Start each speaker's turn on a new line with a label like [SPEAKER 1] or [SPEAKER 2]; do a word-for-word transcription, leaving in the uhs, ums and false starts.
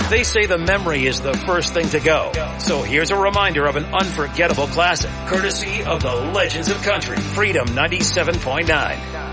[SPEAKER 1] They say the memory is the first thing to go. So here's a reminder of an unforgettable classic, courtesy of the Legends of Country, Freedom ninety-seven point nine.